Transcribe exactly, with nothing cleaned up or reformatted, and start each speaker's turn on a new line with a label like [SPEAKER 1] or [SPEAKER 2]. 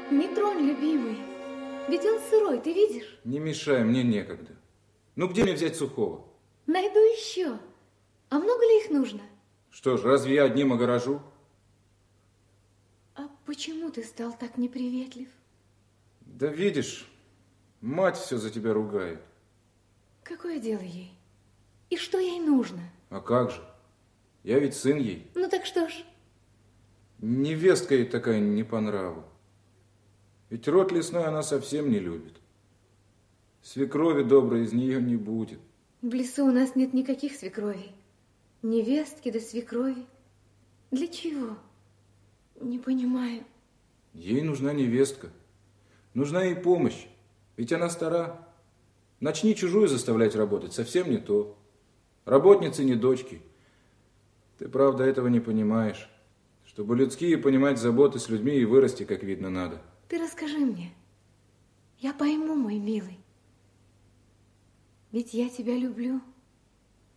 [SPEAKER 1] Не тронь, любимый. Ведь он сырой, ты видишь?
[SPEAKER 2] Не мешай, мне некогда. Ну, где мне взять сухого?
[SPEAKER 1] Найду еще. А много ли их нужно?
[SPEAKER 2] Что ж, разве я одним огорожу?
[SPEAKER 1] А почему ты стал так неприветлив?
[SPEAKER 2] Да видишь, мать все за тебя ругает.
[SPEAKER 1] Какое дело ей? И что ей нужно?
[SPEAKER 2] А как же? Я ведь сын ей.
[SPEAKER 1] Ну так что ж?
[SPEAKER 2] Невестка ей такая не по нраву. Ведь род лесной она совсем не любит. Свекрови доброй из нее не будет.
[SPEAKER 1] В лесу у нас нет никаких свекровей. Невестки да свекрови. Для чего? Не понимаю.
[SPEAKER 2] Ей нужна невестка. Нужна ей помощь. Ведь она стара. Начни чужую заставлять работать, совсем не то. Работницы не дочки. Ты, правда, этого не понимаешь. Чтобы людские понимать заботы с людьми и вырасти, как видно, надо.
[SPEAKER 1] Ты расскажи мне. Я пойму, мой милый. Ведь я тебя люблю.